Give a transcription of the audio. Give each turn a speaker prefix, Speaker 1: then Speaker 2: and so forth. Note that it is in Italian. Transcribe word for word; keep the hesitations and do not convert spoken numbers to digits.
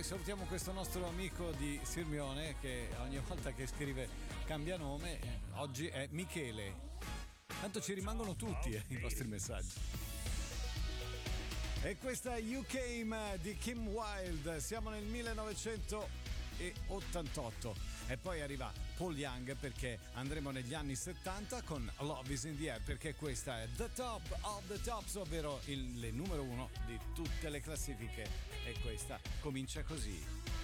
Speaker 1: poi salutiamo questo nostro amico di Sirmione che ogni volta che scrive cambia nome. Oggi è Michele. Tanto ci rimangono tutti eh, i vostri messaggi. E questa è You Came di Kim Wilde. Siamo nel millenovecentottantotto e poi arriva Paul Young, perché andremo negli anni settanta con Love is in the Air, perché questa è The Top of the Tops, ovvero il, il numero uno di tutte le classifiche, e questa comincia così.